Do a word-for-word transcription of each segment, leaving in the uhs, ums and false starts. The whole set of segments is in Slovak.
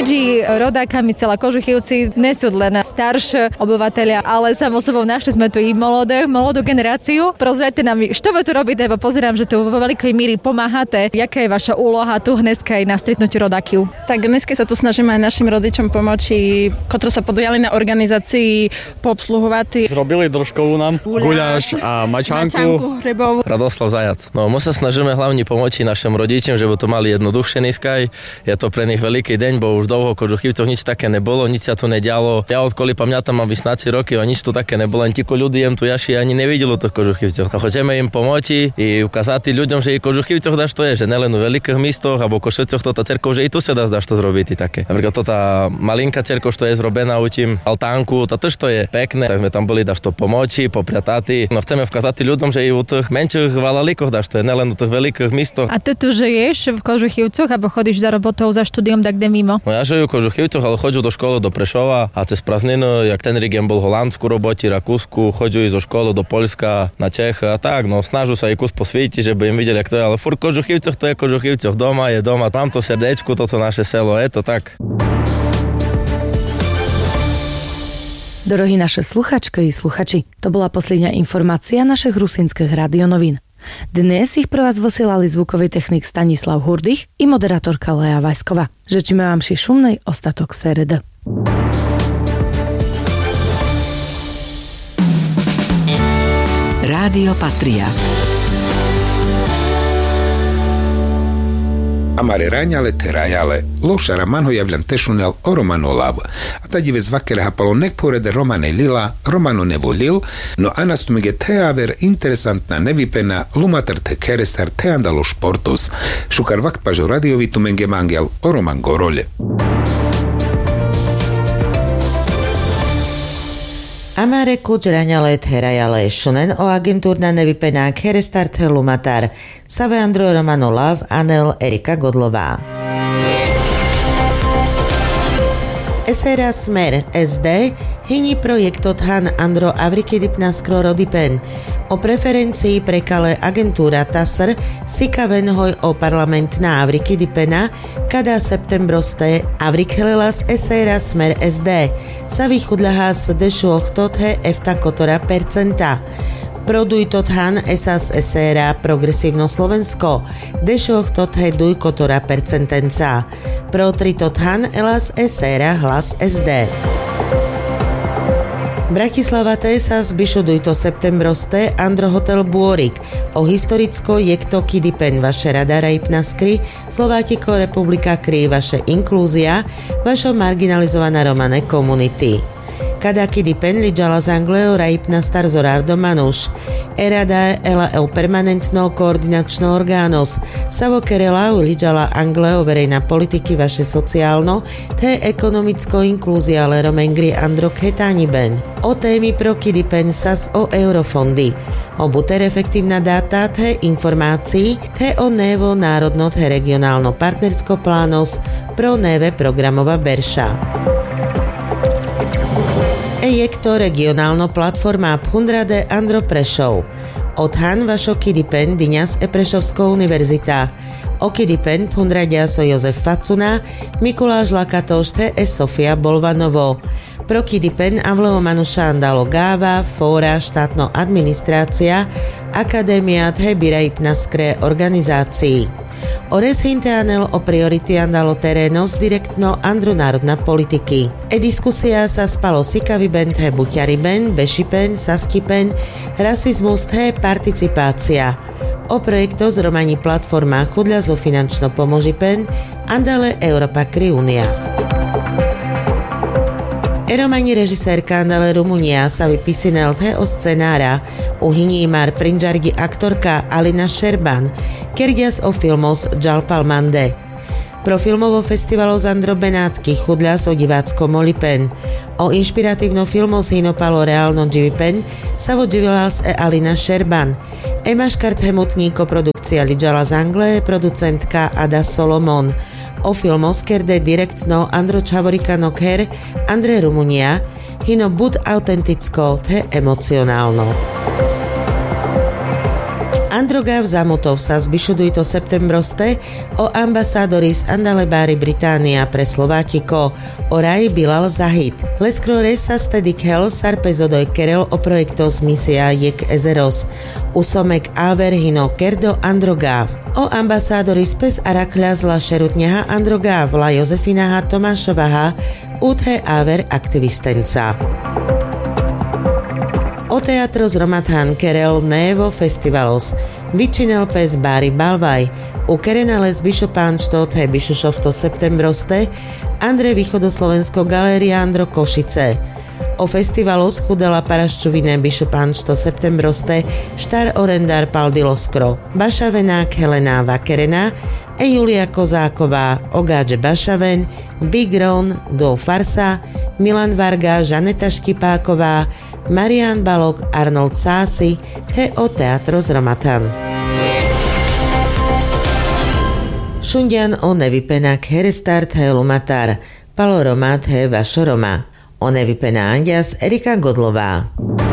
medzi rodákami celá Kožuchivci nie sú len starší obyvateľia, ale samo sebou našli sme tu i mladé, mladú generáciu. Prozrajte nám, čo vy tu robíte, bo pozerám, že tu vo veľkej míri pomáhate. Jaká je vaša úloha tu dneska aj na stretnutí rodákov? Tak dneska sa tu snažíme aj našim rodičom pomôcť, ktorí sa podujali na organizácii, poobsluhovať. Zrobili držkovú nám, guľáš a mačánku. Mačánku, Radoslav Zajac. No, my sa snažíme hlavne pomôcť našim rodičom, že by to mali jednoduchšie dneska. Je to pre nich veľký deň, bo už dlho v Kožuchivcoch nič také nebolo, nič sa tu nedialo. Ja odkoli pamätám, mám vysnáci roky, a nič tu také nebolo, len tiko ľudí jem tu jaši ani nevidelo to v Kožuchivcoch. A chceme im pomôcť i ukázať ľuďom, že i v Kožuchivcoch dáš to je, že nelen v veľkých místoch alebo v Košecoch toto cerkov, že i tu sa dá dáš to zrobiť také. Napríklad to tá malinká cerkov, čo je zrobená utím altánku, to tiež to je pekné, tak sme tam boli dáš to pomôcť, popriatáty. No chceme ukázať ľuďom, že i u tých menších valalíkoch dáš to je, nelen u tých veľkých místoch. A ty tu žiješ v Kožuchivcoch alebo chodíš za robotou, za štúdiom tak kde mimo? No ja žijem v Kožuchivcoch, ale chodím do školy do Prešova a cez prázdninu, jak ten region bol v Holandsku roboti, Rakúsku, chodím zo školy do Poľska, na Čech a tak, no snažu sa aj kus posvietiť, že by im videli, jak to je, ale furt v Kožuchivcoch to je Kožuchivcoch, doma je doma, tam to srdečku, toto naše selo, je to tak. Dorohí naše sluchačky i sluchači, to bola posledná informácia našich rusínskych radionovín. Dnes ich pro vás vosielali zvukový technik Stanislav Hurdych i moderátorka Lea Vajskova. Žečíme vám ši šumnej ostatok séredy. Rádio Patria. Amare raňale te rajale, lošara manho javljam tešunel o Romano Lav. A tad je zvakere hapalo nek porede Romane Lila, Romano ne volil, no anastumige te aver interesantna nevipena lumatar te kerestar te andalo športos. Šukar vakt pažo radiovitu menge mangel o Roman Gorole. Amare kučraňale therajale šunen o agentúrna nevypenák herestarte lumatar Save Andro Romano Lav Anel Erika Godlová. Esera Smer es dé hyní projektot Han Andro Avrikidipna Skrorodipen o preferencii prekale agentúra TASR sikavenhoj o parlamentná Avrikidipena kada septembroste Avrikelelas Esera Smer es dé sa vychudľahás dešuoch tothe efta kotora percenta. Produj tothan esas esera progresívno Slovensko, dešoch tothe duj kotora percentenca. Protri tothan elas esera hlas es dé. Bratislava T sa zbišuduj to septembroste Andro Hotel Bôrik o historicko jekto kidipen vaše radara i pnaskry Slovátiko republika kry vaše inklúzia vašo marginalizovaná romane komunity. Kada kidipen liđala z Angleo raipna star Zorardo Manuš. Erada ela el permanentno koordinačno orgános. Savo kerela liđala Angleo verejna politiky vaše sociálno te ekonomicko inklúzia le romengri Andro Ketani ben. O témy pro kidipen sas o eurofondy. O buter efektívna dáta te informácií te o nevo národno te regionálno partnersko plános pro neve programova berša. Ejekto regionálno platforma Phundrade Andro Prešov. Odhan vašo kidipen Dyňas e Prešovskou univerzita. O kidipen Phundradia so Jozef Facuna, Mikuláš Lakatoš te e Sofia Bolvanovo. Pro kidipen Avleo Manuša andalo Gáva, Fóra, štátno administrácia, Akadémia te Birajipna skre organizácií. Ores hinteanel o priority andalo terénos direktno Andro národna politiky. E diskusia sa spalo sikaviben te buťariben, bešipen, saskipen, rasizmus te participácia. O projekto z romani platforma chudľa zo finančno pomožipen andale Europa Kriunia. Eromani režisérka andale Rumunia sa vypisinel te o scenára. Uhyní mar prinžargi aktorka Alina Šerban, kerdias o filmos Jalpalmande. Pro filmovo festivalo z Andro Benátky chudľa so divácko Molipen. O inšpiratívno filmos hinopalo reálno dživipen sa vodživilás e Alina Šerban. Ema Škart hemutníko produkcia lidžala z Anglie, producentka Ada Solomon. O filmos kerde direktno Andro Čavorika Nokher, Andre Rumunia, hino bud autenticko te emocionálno. Androgáv zamotov sa zbišudujto septembroste o ambasádoris andalebári Británia pre Slovátiko, o raj Bilal Zahid. Leskrore sa stedy khel sarpezodoj kerel o projektos misia jek ezeros. Usomek áver hino kerdo Androgáv. O ambasádoris pes arakľa zla šerutňaha Androgáv la Jozefinaha Tomášovaha úthe áver aktivistenca. O teatro z Romathan kerel Nevo festivalos. Vyčinel pes Bári Balvaj. U kerenales Bišopánštot he Bišušovto septembroste Andre východoslovensko galéria Andro Košice. O festivalos chudela paraščuvine Bišopánšto septembroste štar orendár Paldiloskro. Bašavenák Helena Vakerena e Julia Kozáková Ogáče Bašaven, Big Ron, Do Farsa, Milan Varga, Žaneta Štipáková, Marián Balok, Arnold Sási, he o teatro z Romathan. Šundian o nevypenak herestart he Lumatar, Palo Romat he Vašo Roma. O nevypená Andias Erika Godlová.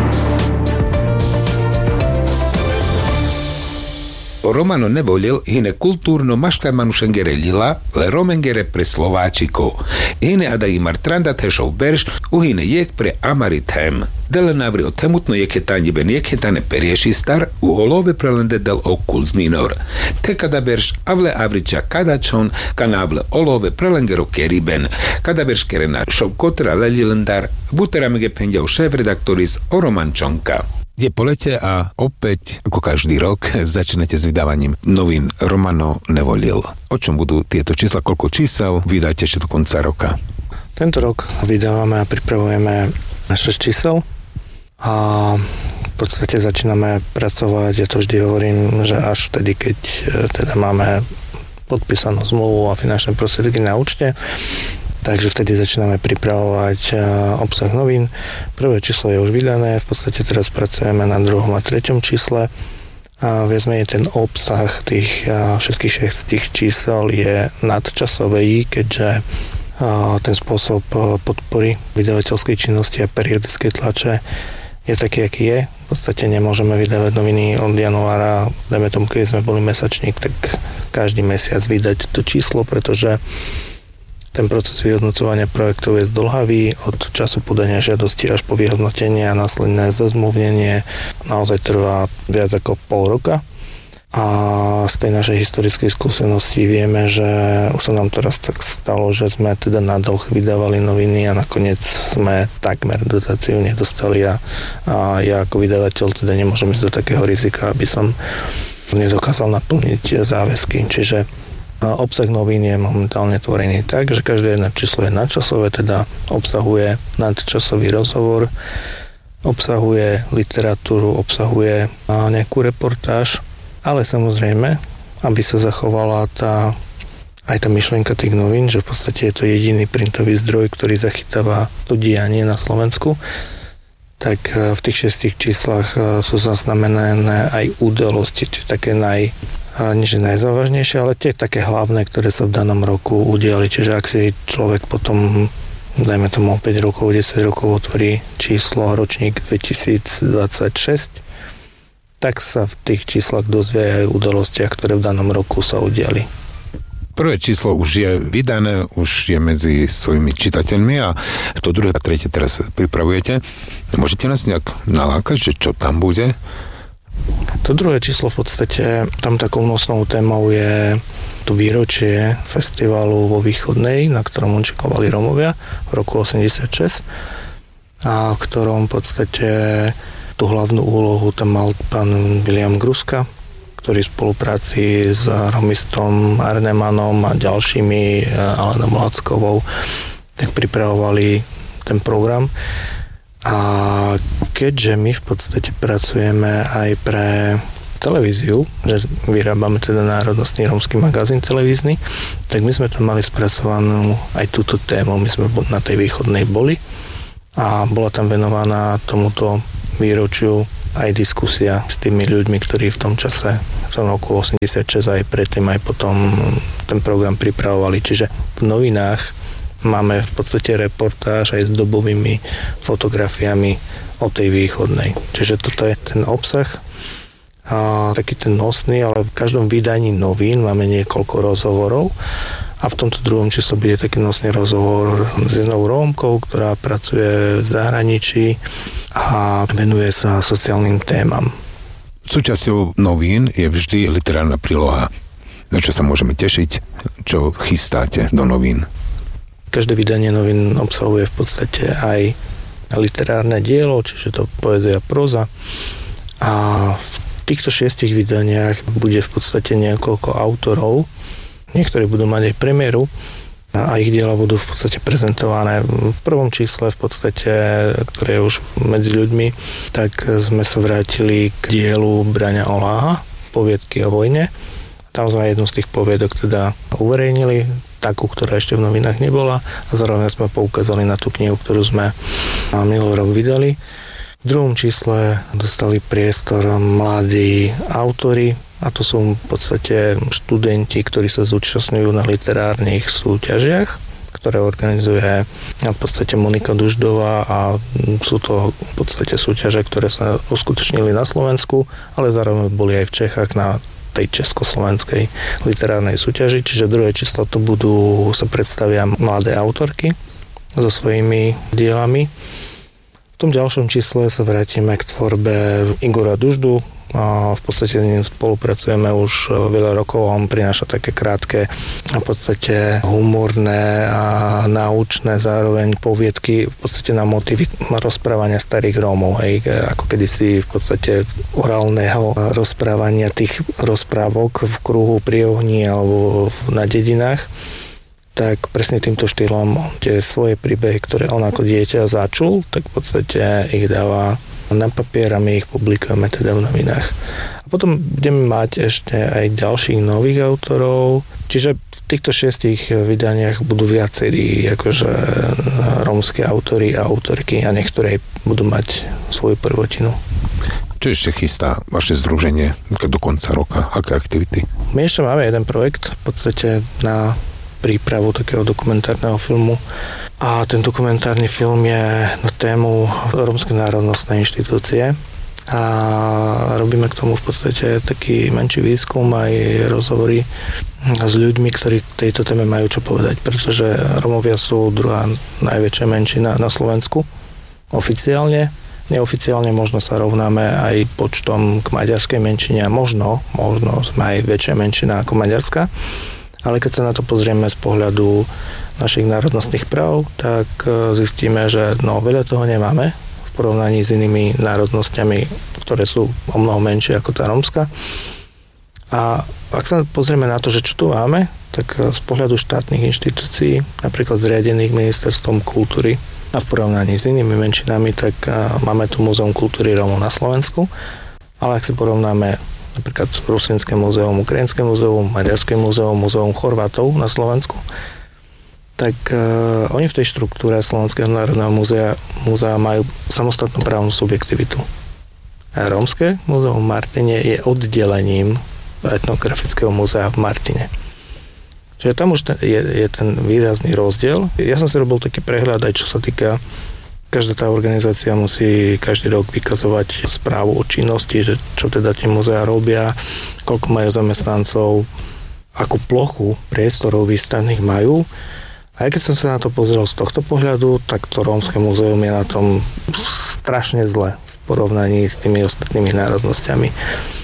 Romano nevolil hine kultúrno maškarmanušengere lila, le romengere pre Slováčikov. Hine ada imar trandatešov berš, uhine jek pre Amarithem. Dele navri o temutno jeketanje ben jeketane perieši star, u olove prelende del okult minor. Te kada berš avle avriča kadačon, kanavle olove prelengero keriben, kada berš kerena šovkotra lelilendar, buteramege pendiav šéf-redaktoris Oromančonka. Je po lete a opäť, ako každý rok, začnete s vydávaním novín Romano nevolil. O čom budú tieto čísla, koľko čísel vydáte ešte do konca roka? Tento rok vydávame a pripravujeme šesť čísel a v podstate začíname pracovať, ja to vždy hovorím, že až vtedy, keď teda máme podpísanú zmluvu a finančné prostriedky na účte, takže vtedy začíname pripravovať obsah novín. Prvé číslo je už vydané, v podstate teraz pracujeme na druhom a treťom čísle. A viac menej ten obsah tých všetkých šestých čísel je nadčasový, keďže ten spôsob podpory vydavateľskej činnosti a periodickej tlače je taký, aký je. V podstate nemôžeme vydávať noviny od januára, dajme tomu, keď sme boli mesačník, tak každý mesiac vydať to číslo, pretože ten proces vyhodnocovania projektov je zdĺhavý, od času podania žiadosti až po vyhodnotenie a následné zazmluvnenie naozaj trvá viac ako pol roka. A z tej našej historickej skúsenosti vieme, že už sa nám teraz tak stalo, že sme teda na dlh vydávali noviny a nakoniec sme takmer dotáciu nedostali a, a ja ako vydavateľ teda nemôžem ísť do takého rizika, aby som nedokázal naplniť záväzky. Čiže obsah novín je momentálne tvorený tak, že každé jedno číslo je nadčasové, teda obsahuje nadčasový rozhovor, obsahuje literatúru, obsahuje nejakú reportáž, ale samozrejme, aby sa zachovala tá, aj tá myšlienka tých novín, že v podstate je to jediný printový zdroj, ktorý zachytáva to dianie na Slovensku, tak v tých šestých číslach sú zaznamenané aj udalosti, také naj nie že najzávažnejšie, ale tie také hlavné, ktoré sa v danom roku udiali. Čiže ak si človek potom, dajme tomu päť rokov, desať rokov otvorí číslo ročník dvetisícdvadsaťšesť, tak sa v tých číslach dozvie aj udalostiach, ktoré v danom roku sa udiali. Prvé číslo už je vydané, už je medzi svojimi čitateľmi a to druhé a tretie teraz pripravujete. Môžete nás nejak nalákať, že čo tam bude? To druhé číslo v podstate, tam takou nosnou témou je to výročie festivalu vo Východnej, na ktorom účinkovali Rómovia v roku osemdesiatšesť a v ktorom v podstate tú hlavnú úlohu tam mal pán William Gruska, ktorý v spolupráci s romistom Arnemanom a ďalšími, Alenou Lackovou, tak pripravovali ten program. A keďže my v podstate pracujeme aj pre televíziu, že vyrábame teda národnostný rómsky magazín televízny, tak my sme tam mali spracovanú aj túto tému. My sme na tej Východnej boli a bola tam venovaná tomuto výročiu aj diskusia s tými ľuďmi, ktorí v tom čase, v tom roku osemdesiatšesť aj predtým aj potom ten program pripravovali. Čiže v novinách máme v podstate reportáž aj s dobovými fotografiami o tej Východnej. Čiže toto je ten obsah. a taký ten nosný, ale v každom vydaní novín máme niekoľko rozhovorov. A v tomto druhom čísle bude taký nosný rozhovor s jednou Rómkou, ktorá pracuje v zahraničí a venuje sa sociálnym témam. Súčasťou novín je vždy literárna príloha. Na čo sa môžeme tešiť? Čo chystáte do novín? Každé vydanie novín obsahuje v podstate aj literárne dielo, čiže to poézia, próza. A v týchto šiestich vydaniach bude v podstate niekoľko autorov. Niektorí budú mať aj premiéru a ich diela budú v podstate prezentované v prvom čísle v podstate, ktoré je už medzi ľuďmi, tak sme sa vrátili k dielu Braňa Oláha, Poviedky o vojne. Tam sme jednu z tých poviedok teda uverejnili, takú, ktorá ešte v novinách nebola a zároveň sme poukázali na tú knihu, ktorú sme minulý rok vydali. V druhom čísle dostali priestor mladí autori, a to sú v podstate študenti, ktorí sa zúčastňujú na literárnych súťažiach, ktoré organizuje v podstate Monika Duždová a sú to v podstate súťaže, ktoré sa uskutočnili na Slovensku, ale zároveň boli aj v Čechách na tej československej literárnej súťaži, čiže druhé číslo to budú, sa predstavia mladé autorky so svojimi dielami. V tom ďalšom čísle sa vrátime k tvorbe Igora Duždu. A v podstate s ním spolupracujeme už veľa rokov. On prináša také krátke v podstate humorné a naučné zároveň poviedky v podstate na motivy rozprávania starých Rómov, hej, ako kedysi v podstate orálneho rozprávania tých rozprávok v kruhu pri ohni alebo na dedinách. Tak presne týmto štýlom tie svoje príbehy, ktoré on ako dieťa začul, tak v podstate ich dáva na papier a my ich publikujeme teda v novinách. A potom budeme mať ešte aj ďalších nových autorov, čiže v týchto šiestich vydaniach budú viacerí akože rómske autori a autorky a niektoré budú mať svoju prvotinu. Čo ešte chystá vaše združenie do konca roka? Aké aktivity? My ešte máme jeden projekt v podstate na prípravu takého dokumentárneho filmu. A ten dokumentárny film je na tému rómskej národnostnej inštitúcie. A robíme k tomu v podstate taký menší výskum aj rozhovory s ľuďmi, ktorí k tejto téme majú čo povedať, pretože Rómovia sú druhá najväčšia menšina na Slovensku oficiálne. Neoficiálne možno sa rovnáme aj počtom k maďarskej menšine a možno, možno sme aj väčšia menšina ako maďarská. Ale keď sa na to pozrieme z pohľadu našich národnostných práv, tak zistíme, že no, veľa toho nemáme v porovnaní s inými národnosťami, ktoré sú o mnoho menšie ako tá rómska. A ak sa pozrieme na to, že čo tu máme, tak z pohľadu štátnych inštitúcií, napríklad zriadených ministerstvom kultúry a v porovnaní s inými menšinami, tak máme tu Múzeum kultúry Rómov na Slovensku. Ale ak si porovnáme napríklad Rusínske múzeum, Ukrajinské múzeum, Maďarské múzeum, Múzeum Chorvátov na Slovensku, tak uh, oni v tej štruktúre Slovenského národného múzea, múzea majú samostatnú právnu subjektivitu. A Rómske múzeum v Martine je oddelením etnografického múzea v Martine. Čiže tam už ten, je, je ten výrazný rozdiel. Ja som si robil taký prehľad aj čo sa týka. Každá tá organizácia musí každý rok vykazovať správu o činnosti, že čo teda tie múzea robia, koľko majú zamestnancov, akú plochu priestorov výstavných majú. A aj keď som sa na to pozrel z tohto pohľadu, tak to Rómske múzeum je na tom strašne zle v porovnaní s tými ostatnými národnosťami.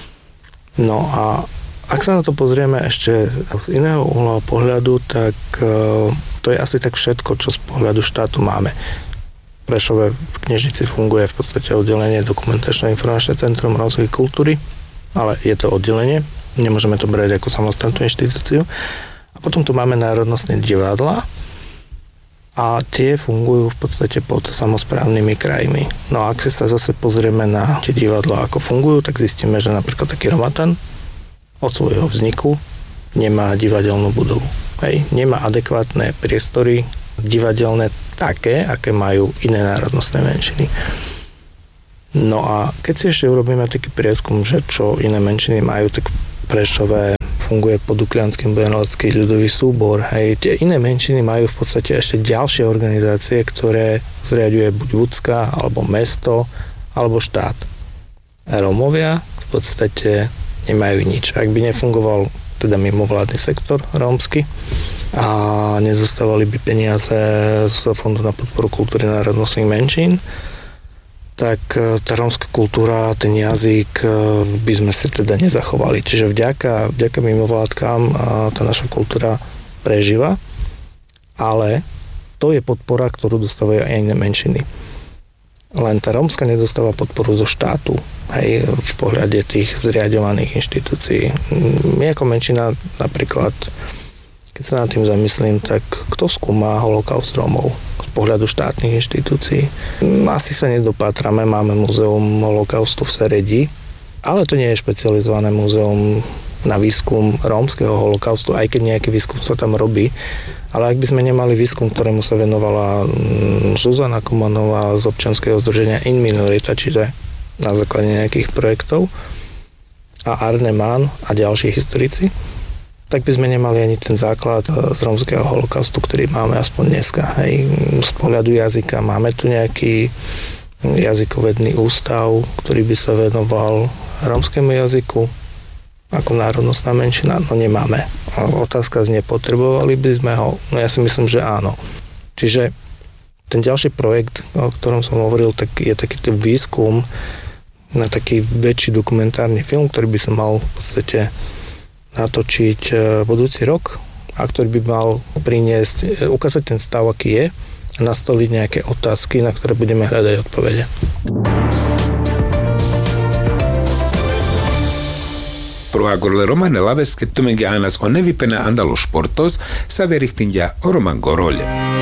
No a ak sa na to pozrieme ešte z iného uhla pohľadu, tak to je asi tak všetko, čo z pohľadu štátu máme. V Prešove v knižnici funguje v podstate oddelenie Dokumentačné informačné centrum rómskej kultúry, ale je to oddelenie, nemôžeme to brať ako samostatnú inštitúciu. A potom tu máme národnostné divadlá a tie fungujú v podstate pod samosprávnymi krajmi. No a ak sa zase pozrieme na tie divadlá, ako fungujú, tak zistíme, že napríklad taký Romatan od svojho vzniku nemá divadelnú budovu. Hej, nemá adekvátne priestory divadelné také, aké majú iné národnostné menšiny. No a keď si ešte urobíme taký prieskum, že čo iné menšiny majú, tak v Prešove funguje Podukliansky Benalecký ľudový súbor. Hej, tie iné menšiny majú v podstate ešte ďalšie organizácie, ktoré zriaďuje buď Vúcka, alebo mesto, alebo štát. A Rómovia v v podstate nemajú nič. Ak by nefungoval teda mimovládny sektor rómsky a nezostávali by peniaze z Fondu na podporu kultúry národnostných menšín, tak tá rómska kultúra, ten jazyk by sme si teda nezachovali. Čiže vďaka, vďaka mimovládkam tá naša kultúra prežíva, ale to je podpora, ktorú dostávajú aj iné menšiny. Len tá rómska nedostáva podporu zo štátu, hej, v pohľade tých zriaďovaných inštitúcií. My ako menšina napríklad, keď sa nad tým zamyslím, tak kto skúma holokaust Rómov z pohľadu štátnych inštitúcií? Asi sa nedopátrame, máme múzeum holokaustu v Seredi, ale to nie je špecializované múzeum na výskum rómskeho holokaustu, aj keď nejaký výskum sa tam robí. Ale ak by sme nemali výskum, ktorému sa venovala Zuzana Kumanová z občianskeho združenia In Minorita, čiže na základe nejakých projektov, a Arne Mann a ďalší historici, tak by sme nemali ani ten základ z rómskeho holokaustu, ktorý máme aspoň dneska. Hej. Z pohľadu jazyka máme tu nejaký jazykovedný ústav, ktorý by sa venoval rómskemu jazyku ako národnostná menšina, no nemáme. Otázka znie, potrebovali by sme ho? No ja si myslím, že áno. Čiže ten ďalší projekt, o ktorom som hovoril, tak je taký ten výskum na taký väčší dokumentárny film, ktorý by sa mal v podstate natočiť budúci rok a ktorý by mal priniesť, ukázať ten stav, aký je a nastoliť nejaké otázky, na ktoré budeme hľadať odpovede. Proagorle Romane Laveske tumenge anas o nevipena andalo športos sa verichtinja o Roman Gorolje.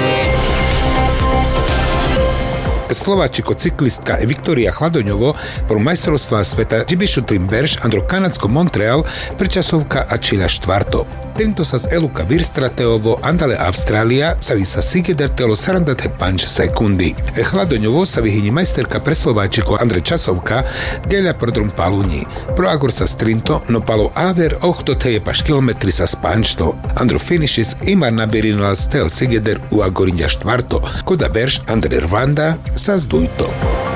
Slováčiko cyklistka Viktória Chladoňovo pro majstrovstvá sveta Gibišutrim Berš Andro Kanadsko Montreal prečasovka a čila štvarto. Tento sa z Eluka Virstrateovo andale Austrália sa vysa Sigedertelo sarandate panč sekundy. Chladoňovo sa vyhyni majsterka pre Slováčiko Andre Časovka geľa prodrum paluni. Pro agor sa strinto no palo áver ochto teje paš kilometri sa spančto. Andro finišis imar nabirinala stel Sigeder u agorinja štvarto. Koda Berš Andre Rwanda sa zdujto.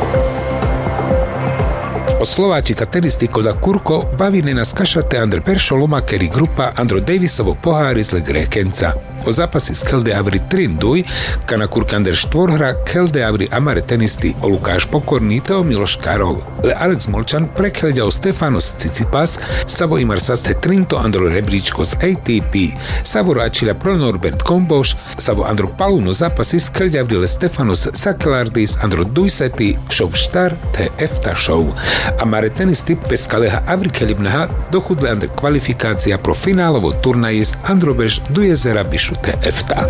O Slováčika tenisty koda Kurko bavine nas kašate Andre Peršo Lomakeri grupa Andro Davisovo pohári z Legrekenca. O zápasy z Kelde Avri Trinduj, kana Kurkander štvorhra Kelde Avri Amare tenisty o Lukáš Pokorný Teo Miloš Karol. Le Alex Molčan prekleďa o Stefanos Cicipas, Savo Imar Saste Trinto Andro Rebríčko z á té pé, Savo Ráčila pro Norbert Komboš, Savo Andro Paluno zápasy z Kelde Avri Le Stefanos Sakelardis Andro Dujsety Show Štar té ef tá Show. Amare tenisty Peskaleha Avri Kelibnaha dochudle Andre kvalifikácia pro finálovo turnajist Andro Bež do jezera Bišu té ef tá.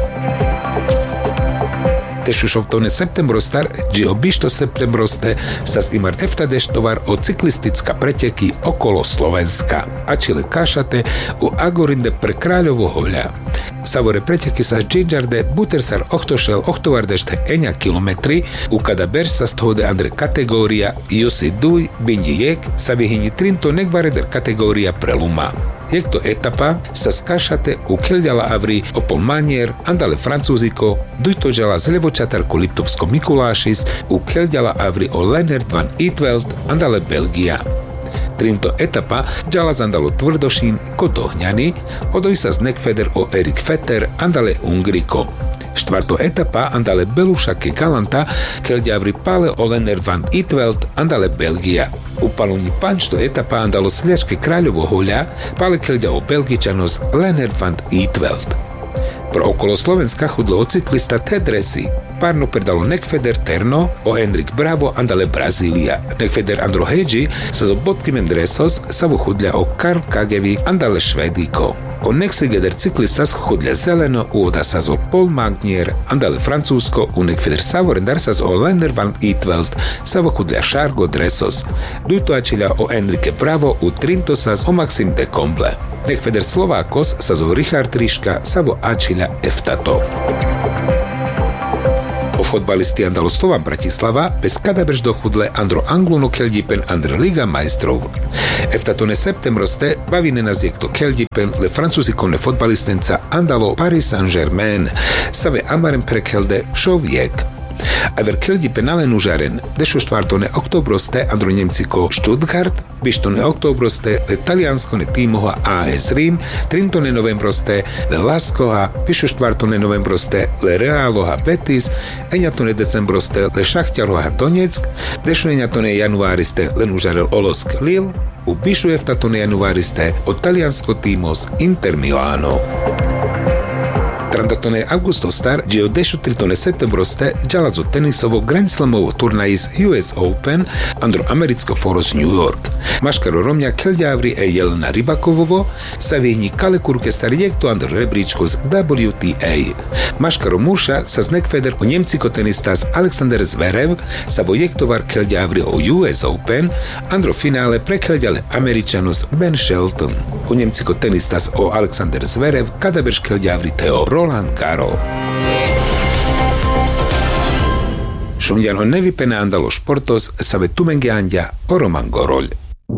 Tešušovtovne septembrostar, Gio Bišto septembroste sa z Imar ef tá deštovar o cyklistická preteky okolo Slovenska. A čile kašate u Agorinde pre Kráľovo hoľa. Savore preteky sa Džidžarde Butersar ochtošel ochtovardešte eňa kilometri, u kada berš sa z toho de Andre kategória Jusi Duj Bindijek sa vyhyni Trinto nekvareder kategória pre Luma. Jekto etapa sa skašate u Keľďala Avri o pol manier andale francúziko, dujtožala z Levočatarku Liptovsko Mikulášis u Keľďala Avri o Lennart van Itveld andale Belgia. Trinto etapa džala zandalo Tvrdošín ko Dohňany, odoj sa z Nekfeder o Erik Fetter andale Ungriko. Štvrtá etapa andale Beluša ke Galanta, Keľďavri Pale o Lennart van Itveld andale Belgia. U Paluni pančto etapa andalo Sliačke Kráľovo hoľa, Pale Keľďa o Belgičanos Lennart van Itveld. Pro okolo Slovenska chudlo o cyklista Tedresi. Párno predalo Nekfeder Terno o Henrik Bravo andale Brazília. Nekfeder Andro Hedži sa zo Botkimen Dresos sa chudľa o Karl Kagevi andale Švédiko. O Nexigeder cyklista chudľa Zeleno u oda sa zo Paul Magnier andale Francúzsko, u Nekfeder Savorendar sa zo Lennart van Itveld sa chudľa Šargo Dresos. Dujto ačila o Henrike Bravo u Trinto sa o Maxim de Comble. Nekfeder Slovákos sa zo Richard Riška sa vo ačila Eftato. O fotbalisti andalo Slovan Bratislava bez kadabrž dochudle Andro Angluno Keľdipen Andre Liga majstrov. Eftatone septembroste bavine nás jekto Keľdipen le francúzikovne fotbalistenca andalo Paris Saint-Germain. Save amaren pre Kelde šoviek. Aver keldi penalen užaren, dešoštvartone oktobroste andro Nemciko Stuttgart, bištone oktobroste le talianskone tímoha á es Rím, trintone novembroste le Laskoha, bišoštvartone novembroste le Realoha Betis, eňatone decembroste le Šachťaroha Donetsk, dešoňatone januáriste le nužarel Olosk Lille, u bišujevtatone januáriste od taliansko tímos Inter Milano. Trandatone Augusto Star, gdzie odešutritone septembroste džalazo tenisovo Grand Slamovo turnajis U S Open andro americko foros New York. Maškaro Romňa Keldjavri e Jelena Rybakovovo sa vieni kalekurke starijekto andro rebríčko z W T A. Maškaro Murša sa znekfeder u Nemciko tenistas Alexander Zverev sa vo jektovar Keldjavri o U S Open andro finále prekleďale Američanos Ben Shelton. U Nemciko tenistas o Alexander Zverev kadaberš Keldjavri Teo Roland Garros. Šundianho nevipene andalo športos sa ve tumenge andja o Roman Gorol.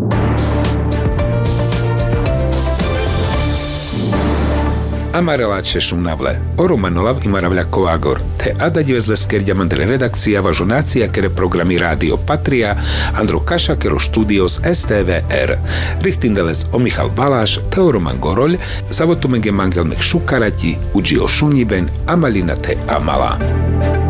Amareláče šumnavle, o Romanolav i Maravľa Koagor, te ada divezle skerďa mandre redakcia važo nácia kere programy Rádio Patria, Andro Kaša kero štúdios es té vé er. Richtindeles o Michal Baláš, te o Roman Gorol, zavotumenge mangelmek šukarati, uđi o šuniben, amalina te amala.